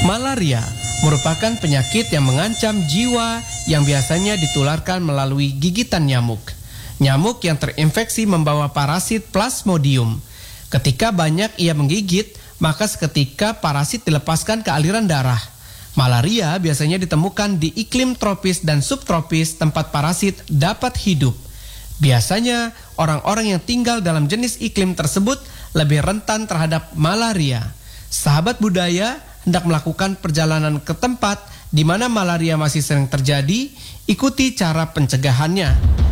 Malaria merupakan penyakit yang mengancam jiwa yang biasanya ditularkan melalui gigitan nyamuk. Nyamuk yang terinfeksi membawa parasit Plasmodium. Ketika banyak ia menggigit, maka seketika parasit dilepaskan ke aliran darah. Malaria biasanya ditemukan di iklim tropis dan subtropis tempat parasit dapat hidup. Biasanya orang-orang yang tinggal dalam jenis iklim tersebut lebih rentan terhadap malaria. Sahabat budaya hendak melakukan perjalanan ke tempat di mana malaria masih sering terjadi, ikuti cara pencegahannya.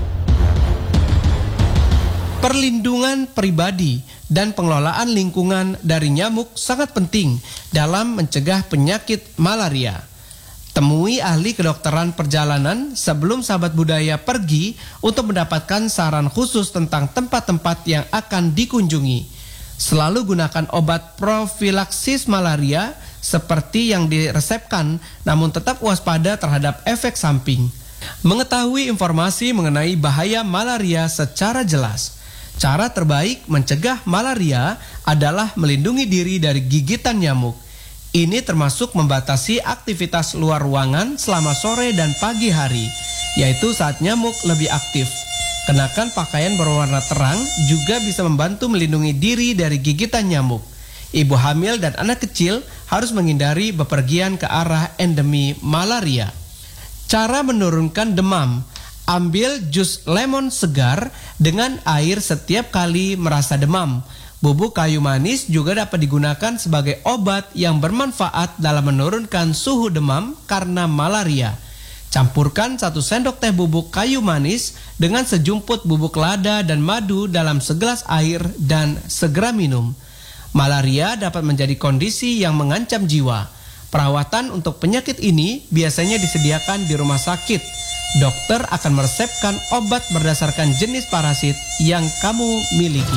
Perlindungan pribadi dan pengelolaan lingkungan dari nyamuk sangat penting dalam mencegah penyakit malaria. Temui ahli kedokteran perjalanan sebelum sahabat budaya pergi untuk mendapatkan saran khusus tentang tempat-tempat yang akan dikunjungi. Selalu gunakan obat profilaksis malaria seperti yang diresepkan, namun tetap waspada terhadap efek samping. Mengetahui informasi mengenai bahaya malaria secara jelas. Cara terbaik mencegah malaria adalah melindungi diri dari gigitan nyamuk. Ini termasuk membatasi aktivitas luar ruangan selama sore dan pagi hari, yaitu saat nyamuk lebih aktif. Kenakan pakaian berwarna terang juga bisa membantu melindungi diri dari gigitan nyamuk. Ibu hamil dan anak kecil harus menghindari bepergian ke arah endemi malaria. Cara menurunkan demam: ambil jus lemon segar dengan air setiap kali merasa demam. Bubuk kayu manis juga dapat digunakan sebagai obat yang bermanfaat dalam menurunkan suhu demam karena malaria. Campurkan 1 sendok teh bubuk kayu manis dengan sejumput bubuk lada dan madu dalam segelas air dan segera minum. Malaria dapat menjadi kondisi yang mengancam jiwa. Perawatan untuk penyakit ini biasanya disediakan di rumah sakit. Dokter akan meresepkan obat berdasarkan jenis parasit yang kamu miliki.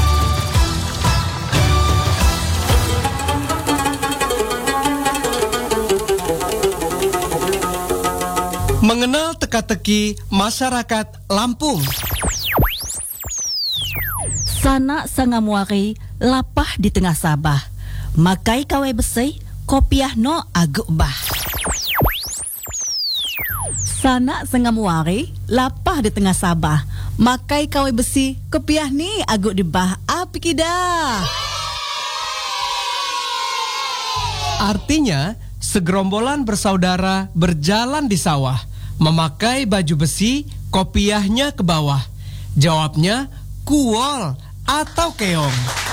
Mengenal teka-teki masyarakat Lampung. Sana sangamuari lapah di tengah Sabah. Makai kawe besi, kopiah no agak bah. Sana sangamuari lapah di tengah Sabah. Makai kawe besi, kopiah ni agak di bah. Api kidah. Artinya, segerombolan bersaudara berjalan di sawah, memakai baju besi, kopiahnya ke bawah. Jawabnya, kuol atau keong.